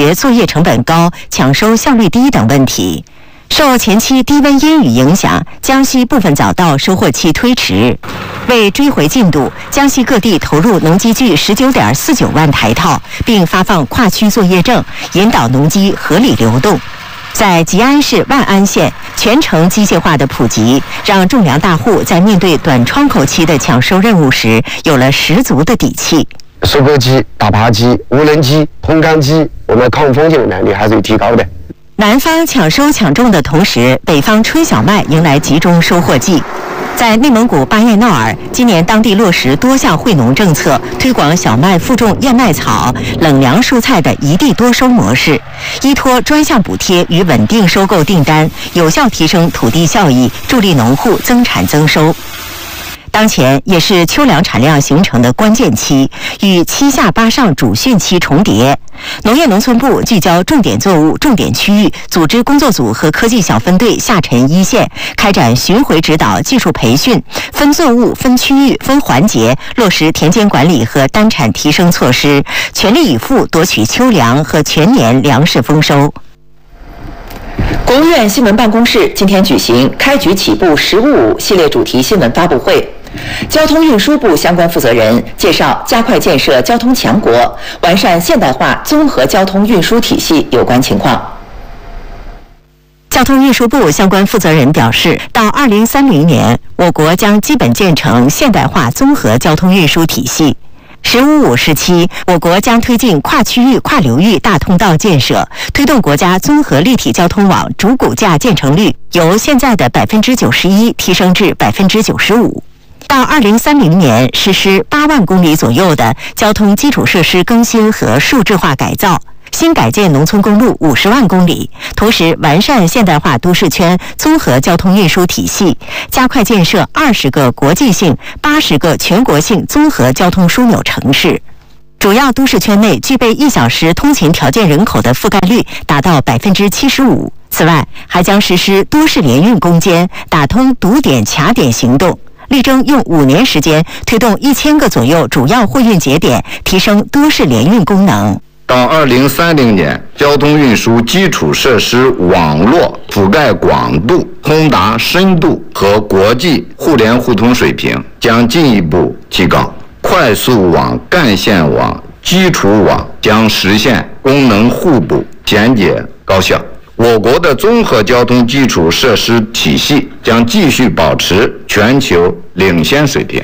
决作业成本高、抢收效率低等问题。受前期低温阴雨影响，江西部分早稻收获期推迟。为追回进度，江西各地投入农机具19.49万台套，并发放跨区作业证，引导农机合理流动。在吉安市万安县，全程机械化的普及，让种粮大户在面对短窗口期的抢收任务时，有了十足的底气。 收割机、打耙机、无人机、烘干机，我们抗风险的能力还是有提高的。 南方抢收抢种的同时，北方春小麦迎来集中收获季。在内蒙古巴彦淖尔，今年当地落实多项惠农政策，推广小麦附种燕麦草、冷粮蔬菜的一地多收模式，依托专项补贴与稳定收购订单，有效提升土地效益，助力农户增产增收。当前也是秋粮产量形成的关键期，与七下八上主汛期重叠。农业农村部聚焦重点作物、重点区域，组织工作组和科技小分队下沉一线，开展巡回指导、技术培训，分作物、分区域、分环节落实田间管理和单产提升措施，全力以赴夺取秋粮和全年粮食丰收。国务院新闻办公室今天举行开局起步“15+5”系列主题新闻发布会。交通运输部相关负责人介绍加快建设交通强国、完善现代化综合交通运输体系有关情况。交通运输部相关负责人表示，到2030年，我国将基本建成现代化综合交通运输体系。“15+5”时期，我国将推进跨区域、跨流域大通道建设，推动国家综合立体交通网主骨架建成率由现在的91%提升至95%。到2030年，实施8万公里左右的交通基础设施更新和数字化改造，新改建农村公路50万公里，同时完善现代化都市圈综合交通运输体系，加快建设20个国际性、80个全国性综合交通枢纽城市。主要都市圈内具备1小时通勤条件人口的覆盖率达到75%。此外，还将实施多式联运攻坚，打通堵点卡点行动。力争用5年时间推动1000个左右主要货运节点提升多式联运功能。 到2030年，交通运输基础设施网络覆盖广度、通达深度和国际互联互通水平将进一步提高，快速网、干线网、基础网将实现功能互补、简洁高效。我国的综合交通基础设施体系将继续保持全球领先水平。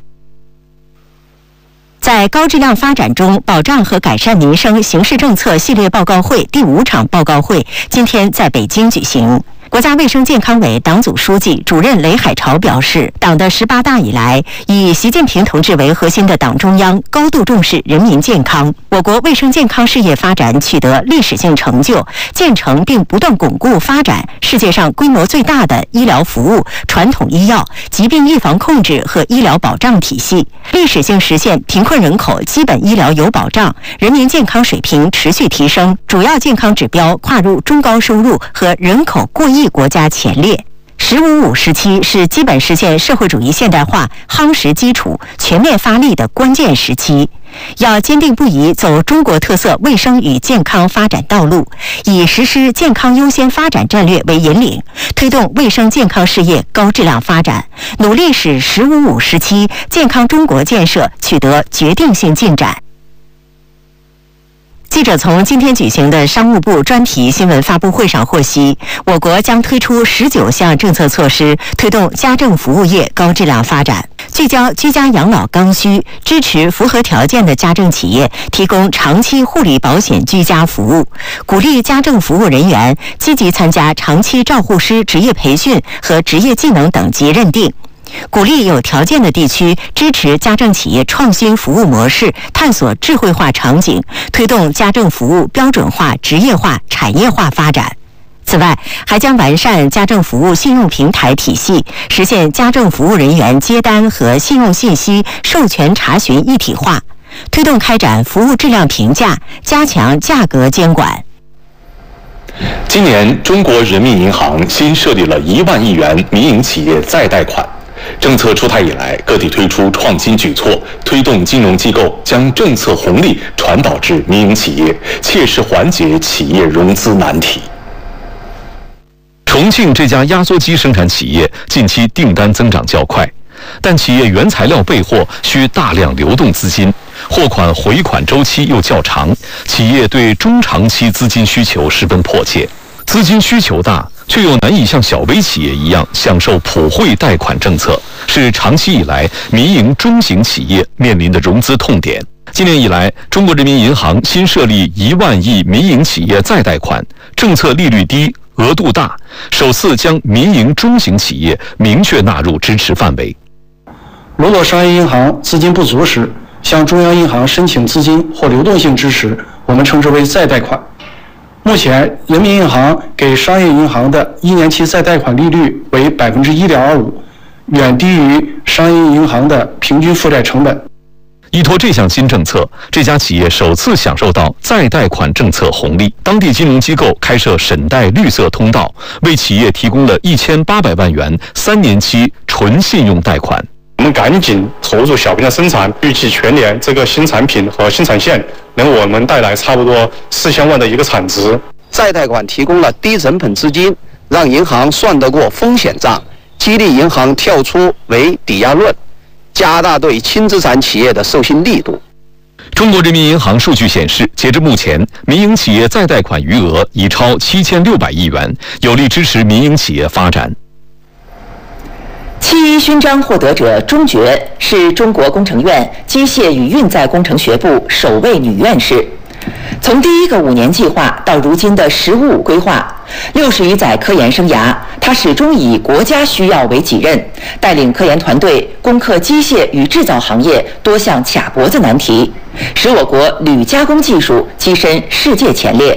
在高质量发展中保障和改善民生形势政策系列报告会第5场报告会今天在北京举行。国家卫生健康委党组书记、主任雷海潮表示，党的18大以来，以习近平同志为核心的党中央高度重视人民健康，我国卫生健康事业发展取得历史性成就，建成并不断巩固发展世界上规模最大的医疗服务、传统医药、疾病预防控制和医疗保障体系，历史性实现贫困人口基本医疗有保障，人民健康水平持续提升，主要健康指标跨入中高收入和人口过亿国家前列。“15+5”时期是基本实现社会主义现代化夯实基础、全面发力的关键时期，要坚定不移走中国特色卫生与健康发展道路，以实施健康优先发展战略为引领，推动卫生健康事业高质量发展，努力使“15+5”时期健康中国建设取得决定性进展。记者从今天举行的商务部专题新闻发布会上获悉，我国将推出19项政策措施，推动家政服务业高质量发展，聚焦居家养老刚需，支持符合条件的家政企业提供长期护理保险居家服务，鼓励家政服务人员积极参加长期照护师职业培训和职业技能等级认定。鼓励有条件的地区支持家政企业创新服务模式，探索智慧化场景，推动家政服务标准化、职业化、产业化发展。此外，还将完善家政服务信用平台体系，实现家政服务人员接单和信用信息授权查询一体化，推动开展服务质量评价，加强价格监管。 今年，中国人民银行新设立了1万亿元民营企业再贷款。 政策出台以来，各地推出创新举措，推动金融机构将政策红利传导至民营企业，切实缓解企业融资难题。 重庆这家压缩机生产企业近期订单增长较快，但企业原材料备货需大量流动资金，货款回款周期又较长，企业对中长期资金需求十分迫切。资金需求大，却又难以像小微企业一样享受普惠贷款政策，是长期以来民营中型企业面临的融资痛点。今年以来，中国人民银行新设立1万亿民营企业再贷款，政策利率低、额度大，首次将民营中型企业明确纳入支持范围。 如果商业银行资金不足时，向中央银行申请资金或流动性支持，我们称之为再贷款。目前，人民银行给商业银行的1年期再贷款利率为1.25%，远低于商业银行的平均负债成本。 依托这项新政策，这家企业首次享受到再贷款政策红利。当地金融机构开设沈贷绿色通道，为企业提供了1800万元3年期纯信用贷款。 我们赶紧投入小瓶的生产，预计全年这个新产品和新产线能为我们带来差不多4000万的一个产值。 再贷款提供了低成本资金，让银行算得过风险账，激励银行跳出为抵押论，加大对轻资产企业的授信力度。 中国人民银行数据显示，截至目前，民营企业再贷款余额已超7600亿元，有力支持民营企业发展。 7·1勋章获得者钟珏是中国工程院机械与运载工程学部首位女院士。从第一个5年计划到如今的15规划，60余载科研生涯，她始终以国家需要为己任，带领科研团队攻克机械与制造行业多项卡脖子难题，使我国铝加工技术跻身世界前列。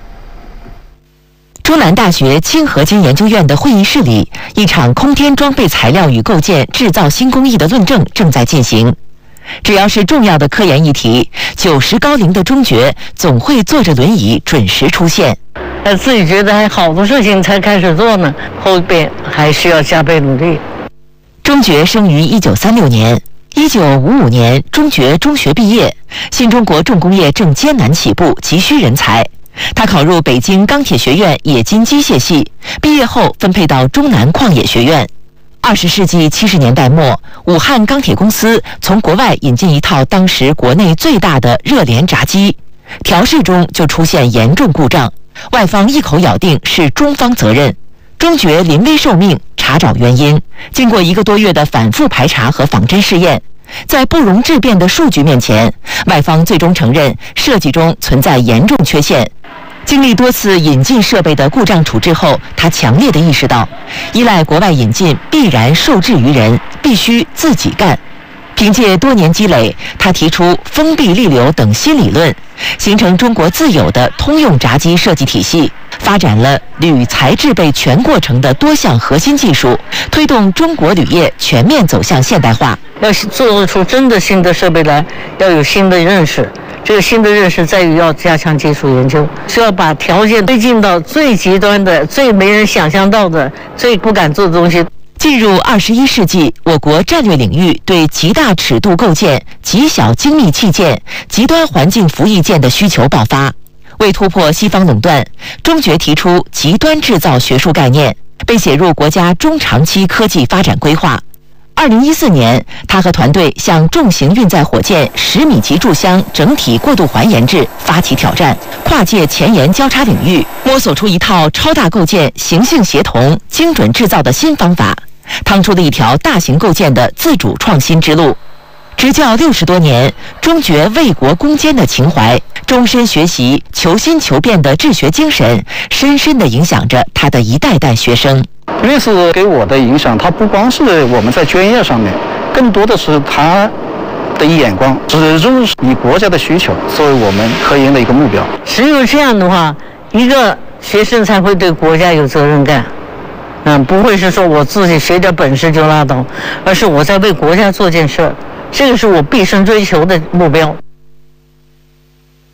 中南大学氢合金研究院的会议室里，一场空天装备材料与构建制造新工艺的论证正在进行。只要是重要的科研议题，90高龄的钟珏总会坐着轮椅准时出现。 自己觉得还好多事情才开始做呢，后边还需要加倍努力。 钟珏生于1936年，1955年钟珏中学毕业，新中国重工业正艰难起步，急需人才。他考入北京钢铁学院冶金机械系，毕业后分配到中南矿业学院。20世纪70年代末，武汉钢铁公司从国外引进一套当时国内最大的热联轧机，调试中就出现严重故障，外方一口咬定是中方责任。钟珏临危受命查找原因，经过1个多月的反复排查和仿真试验，在不容置辩的数据面前，外方最终承认设计中存在严重缺陷。经历多次引进设备的故障处置后，他强烈地意识到，依赖国外引进必然受制于人，必须自己干。凭借多年积累，他提出封闭力流等新理论，形成中国自有的通用轧机设计体系，发展了铝材制备全过程的多项核心技术，推动中国铝业全面走向现代化。 要做出真的新的设备来，要有新的认识。这个新的认识在于要加强技术研究，是要把条件推进到最极端的、最没人想象到的、最不敢做的东西。 进入21世纪，我国战略领域对极大尺度构建、极小精密器件、极端环境服役件的需求爆发。为突破西方垄断，钟珏提出极端制造学术概念，被写入国家中长期科技发展规划。2014年，他和团队向重型运载火箭10米级柱箱整体过渡环研制发起挑战，跨界前沿交叉领域，摸索出一套超大构件形性协同、精准制造的新方法，趟出了一条大型构件的自主创新之路。执教60多年，钟珏为国攻坚的情怀，终身学习、求新求变的治学精神，深深地影响着他的一代代学生。 院士给我的影响，他不光是我们在专业上面，更多的是他的眼光，始终以国家的需求作为我们科研的一个目标。 只有这样的话，一个学生才会对国家有责任感。不会是说我自己学点本事就拉倒，而是我在为国家做件事儿。这个是我毕生追求的目标。 继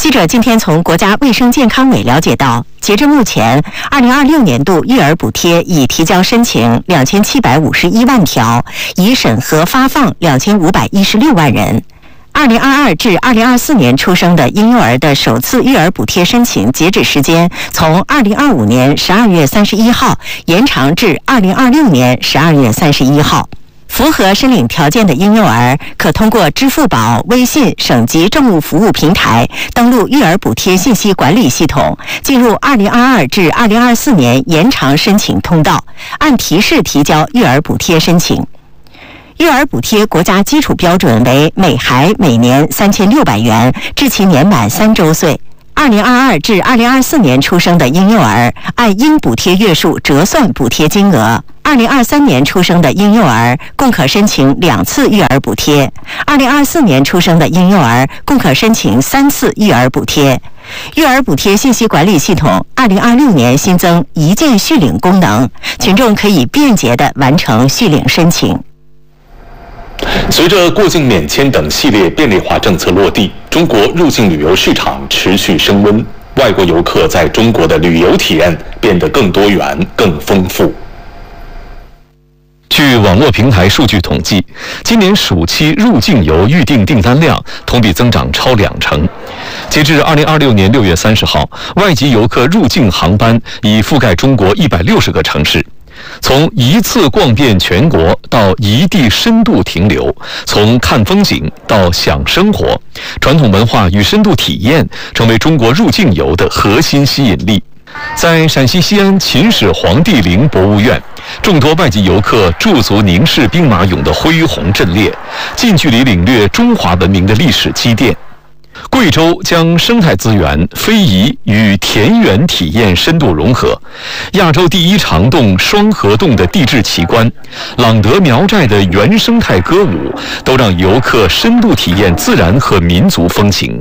记者今天从国家卫生健康委了解到，截至目前，2026年度育儿补贴已提交申请2751万条，已审核发放2516万人。2022至2024年出生的婴幼儿的首次育儿补贴申请截止时间从2025年12月31号延长至2026年12月31号。符合申领条件的婴幼儿可通过支付宝、微信省级政务服务平台登录育儿补贴信息管理系统，进入2022至2024年延长申请通道，按提示提交育儿补贴申请。育儿补贴国家基础标准为每孩每年3600元，至其年满3周岁。2022至2024年出生的婴幼儿按应补贴月数折算补贴金额。2023年出生的婴幼儿共可申请2次育儿补贴，2024年出生的婴幼儿共可申请3次育儿补贴。育儿补贴信息管理系统2026年新增一键续领功能，群众可以便捷地完成续领申请。 随着过境免签等系列便利化政策落地，中国入境旅游市场持续升温，外国游客在中国的旅游体验变得更多元、更丰富。 据网络平台数据统计，今年暑期入境游预订订单量同比增长超20%。截至2026年6月30号，外籍游客入境航班已覆盖中国160个城市。从一次逛遍全国到一地深度停留，从看风景到享生活，传统文化与深度体验成为中国入境游的核心吸引力。在陕西西安秦始皇帝陵博物院，众多外籍游客驻足凝视兵马俑的恢宏阵列，近距离领略中华文明的历史积淀。贵州将生态资源、非遗与田园体验深度融合，亚洲第一长洞双河洞的地质奇观，朗德苗寨的原生态歌舞，都让游客深度体验自然和民族风情。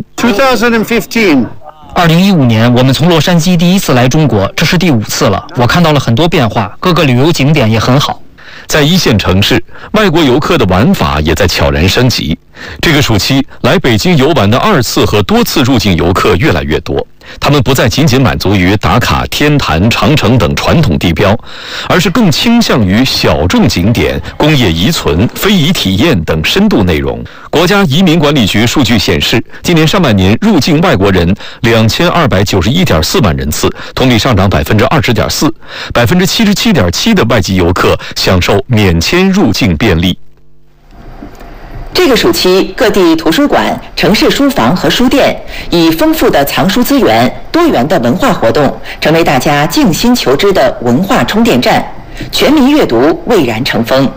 2015年，我们从洛杉矶第一次来中国，这是第5次了。我看到了很多变化，各个旅游景点也很好。 在一线城市，外国游客的玩法也在悄然升级。这个暑期来北京游玩的2次和多次入境游客越来越多，他们不再仅仅满足于打卡天坛、长城等传统地标，而是更倾向于小众景点、工业遗存、非遗体验等深度内容。国家移民管理局数据显示，今年上半年入境外国人2291.4万人次，同比上涨20.4%， 77.7%的外籍游客享受免签入境便利。 这个暑期，各地图书馆、城市书房和书店以丰富的藏书资源、多元的文化活动，成为大家静心求知的文化充电站，全民阅读蔚然成风。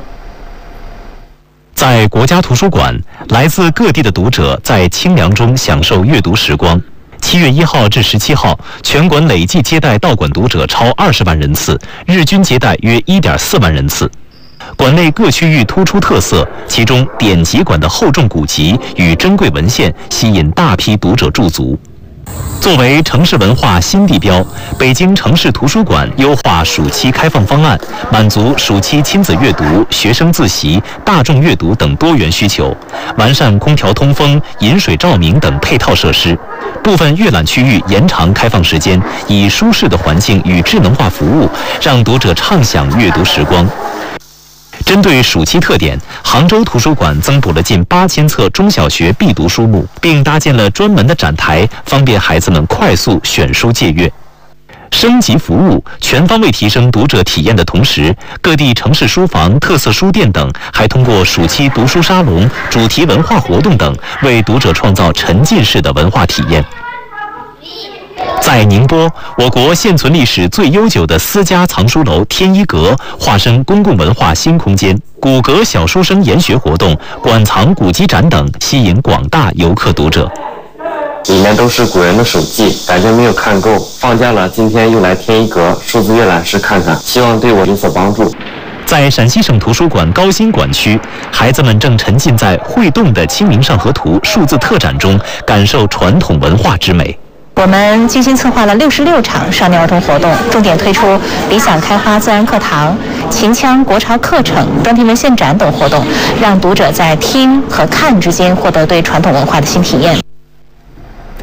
在国家图书馆，来自各地的读者在清凉中享受阅读时光。7月1号至17号，全馆累计接待到馆读者超20万人次，日均接待约1.4万人次。馆内各区域突出特色，其中典籍馆的厚重古籍与珍贵文献吸引大批读者驻足。作为城市文化新地标，北京城市图书馆优化暑期开放方案，满足暑期亲子阅读、学生自习、大众阅读等多元需求，完善空调通风、饮水照明等配套设施。部分阅览区域延长开放时间，以舒适的环境与智能化服务，让读者畅享阅读时光。针对暑期特点，杭州图书馆增补了近8000册中小学必读书目，并搭建了专门的展台，方便孩子们快速选书借阅。升级服务，全方位提升读者体验的同时，各地城市书房、特色书店等还通过暑期读书沙龙、主题文化活动等，为读者创造沉浸式的文化体验。在宁波，我国现存历史最悠久的私家藏书楼天一阁化身公共文化新空间，古阁小书生研学活动、馆藏古籍展等吸引广大游客读者。 里面都是古人的手记，感觉没有看够。放假了，今天又来天一阁数字阅览室看看，希望对我有所帮助。 在陕西省图书馆高新馆区，孩子们正沉浸在会动的《清明上河图》数字特展中，感受传统文化之美。 我们精心策划了66场少年儿童活动，重点推出理想开花自然课堂、秦腔国潮课程、专题文献展等活动，让读者在听和看之间获得对传统文化的新体验。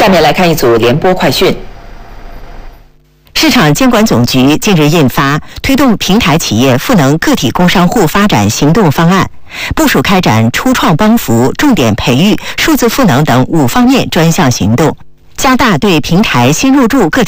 下面来看一组联播快讯。市场监管总局近日印发《推动平台企业赋能个体工商户发展行动方案》，部署开展初创帮扶、重点培育、数字赋能等5方面专项行动，加大对平台新入驻个体